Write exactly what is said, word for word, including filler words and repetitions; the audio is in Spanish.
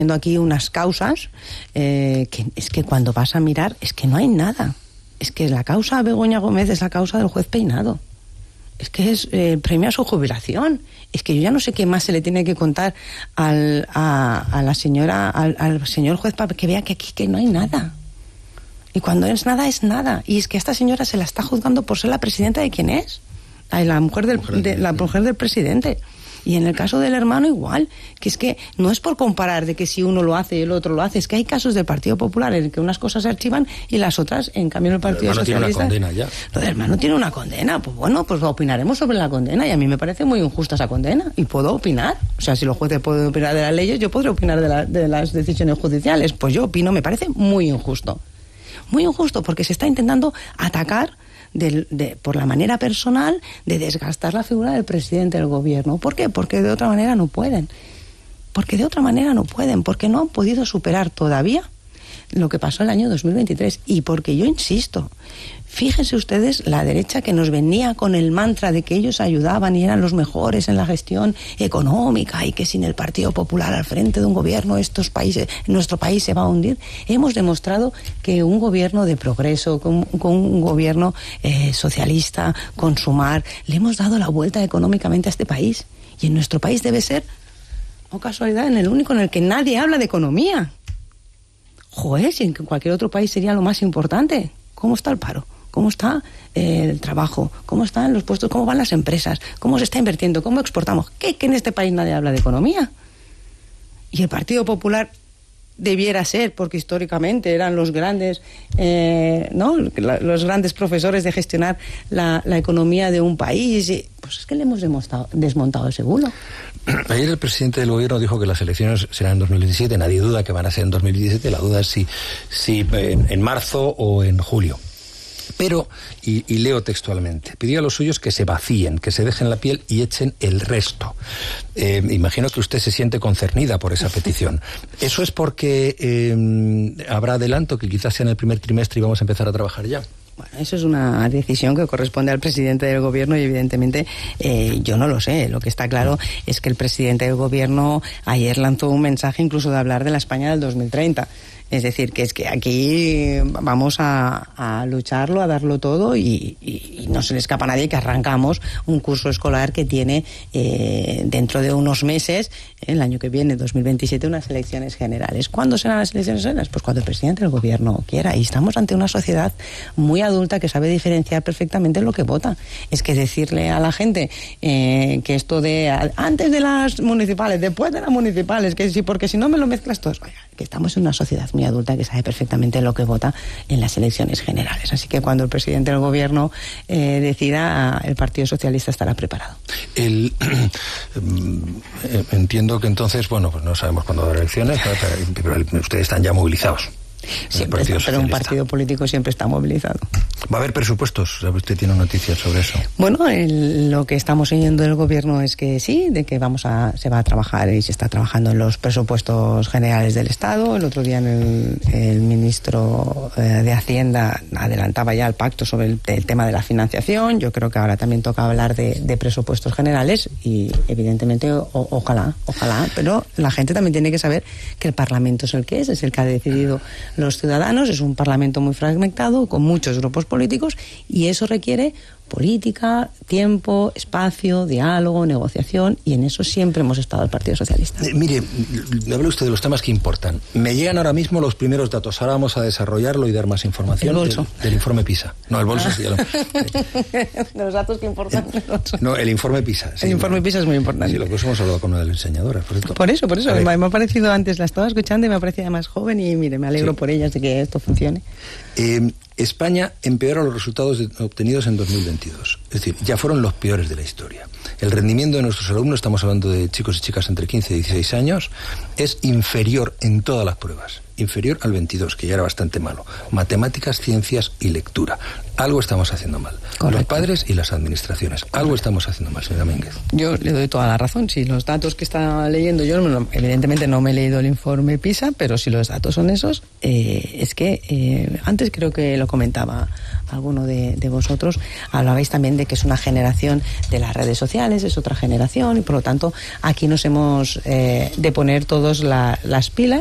aquí unas causas eh, que es que cuando vas a mirar es que no hay nada. Es que la causa Begoña Gómez es la causa del juez Peinado. Es que es eh, premio a su jubilación. Es que yo ya no sé qué más se le tiene que contar al, a, a la señora, al, al señor juez para que vea que aquí que no hay nada. Y cuando es nada, es nada. Y es que esta señora se la está juzgando por ser la presidenta de quién es. Ay, la mujer del, mujer de, la mujer del presidente. Y en el caso del hermano igual, que es que no es por comparar de que si uno lo hace y el otro lo hace, es que hay casos del Partido Popular en que unas cosas se archivan y las otras, en cambio, en el Partido Socialista... El hermano tiene una condena ya. Lo del hermano tiene una condena, pues bueno, pues opinaremos sobre la condena y a mí me parece muy injusta esa condena y puedo opinar. O sea, si los jueces pueden opinar de las leyes, yo podré opinar de, la, de las decisiones judiciales. Pues yo opino, me parece muy injusto. Muy injusto porque se está intentando atacar De, de, por la manera personal de desgastar la figura del presidente del gobierno. ¿Por qué? Porque de otra manera no pueden. Porque de otra manera no pueden. Porque no han podido superar todavía lo que pasó el año dos mil veintitrés. Y porque yo insisto, fíjense ustedes la derecha que nos venía con el mantra de que ellos ayudaban y eran los mejores en la gestión económica y que sin el Partido Popular al frente de un gobierno estos países, nuestro país se va a hundir. Hemos demostrado que un gobierno de progreso, con, con un gobierno eh, socialista, con Sumar, le hemos dado la vuelta económicamente a este país. Y en nuestro país debe ser, o casualidad, en el único en el que nadie habla de economía. Joder, si en cualquier otro país sería lo más importante. ¿Cómo está el paro? ¿Cómo está eh, el trabajo? ¿Cómo están los puestos? ¿Cómo van las empresas? ¿Cómo se está invirtiendo? ¿Cómo exportamos? ¿Qué? Que en este país nadie habla de economía. Y el Partido Popular debiera ser, porque históricamente eran los grandes, eh, ¿no? Los grandes profesores de gestionar la, la economía de un país. Y, pues es que le hemos desmontado ese bulo. Ayer el presidente del gobierno dijo que las elecciones serán en dos mil diecisiete. Nadie duda que van a ser en dos mil diecisiete. La duda es si, si en, en marzo o en julio. Pero, y, y leo textualmente, pidió a los suyos que se vacíen, que se dejen la piel y echen el resto. Eh, imagino que usted se siente concernida por esa petición. ¿Eso es porque eh, habrá adelanto, que quizás sea en el primer trimestre y vamos a empezar a trabajar ya? Bueno, eso es una decisión que corresponde al presidente del gobierno y evidentemente eh, yo no lo sé. Lo que está claro es que el presidente del gobierno ayer lanzó un mensaje incluso de hablar de la España del dos mil treinta. Es decir, que es que aquí vamos a, a lucharlo, a darlo todo y, y, y no se le escapa a nadie que arrancamos un curso escolar que tiene eh, dentro de unos meses, el año que viene, dos mil veintisiete, unas elecciones generales. ¿Cuándo serán las elecciones generales? Pues cuando el presidente del gobierno quiera. Y estamos ante una sociedad muy adulta que sabe diferenciar perfectamente lo que vota. Es que decirle a la gente eh, que esto de antes de las municipales, después de las municipales, que sí, porque si no me lo mezclas todo. Oiga, que estamos en una sociedad muy adulta que sabe perfectamente lo que vota en las elecciones generales. Así que cuando el presidente del gobierno eh, decida, el Partido Socialista estará preparado. El, eh, entiendo que entonces, bueno, pues no sabemos cuándo habrá elecciones, pero ustedes están ya movilizados. Siempre está, pero un partido político siempre está movilizado. ¿Va a haber presupuestos? ¿Usted tiene noticias sobre eso? Bueno, el, lo que estamos oyendo del gobierno es que sí, de que vamos a se va a trabajar y se está trabajando en los presupuestos generales del Estado. El otro día en el, el ministro eh, de Hacienda adelantaba ya el pacto sobre el, el tema de la financiación. Yo creo que ahora también toca hablar de, de presupuestos generales y evidentemente o, ojalá, ojalá, pero la gente también tiene que saber que el Parlamento es el que es, es el que ha decidido los ciudadanos. Es un Parlamento muy fragmentado, con muchos grupos políticos, y eso requiere política, tiempo, espacio, diálogo, negociación, y en eso siempre hemos estado el Partido Socialista. Eh, mire, me habla usted de los temas que importan. Me llegan ahora mismo los primeros datos. Ahora vamos a desarrollarlo y dar más información. El bolso. Del, del informe PISA. No, el bolso ah. sí. Lo... los datos que importan. El, no, el informe PISA. Sí, el informe bueno. PISA es muy importante. Sí, lo que hemos hablado con una de las enseñadoras. Por, esto. por eso, por eso. Me, me ha parecido antes, la estaba escuchando y me ha parecido más joven y mire, me alegro sí. por ellas de que esto funcione. Eh, España empeora los resultados de, obtenidos en dos mil veintidós. Es decir, ya fueron los peores de la historia. El rendimiento de nuestros alumnos, estamos hablando de chicos y chicas entre quince y dieciséis años, es inferior en todas las pruebas. inferior al veintidós, que ya era bastante malo. Matemáticas, ciencias y lectura. Algo estamos haciendo mal. Correcto. Los padres y las administraciones. Correcto. Algo estamos haciendo mal, señora Mínguez. Yo le doy toda la razón. Si los datos que está leyendo, yo evidentemente no me he leído el informe PISA, pero si los datos son esos, eh, es que eh, antes creo que lo comentaba alguno de, de vosotros, hablabais también de que es una generación de las redes sociales, es otra generación, y por lo tanto aquí nos hemos eh, de poner todos la, las pilas.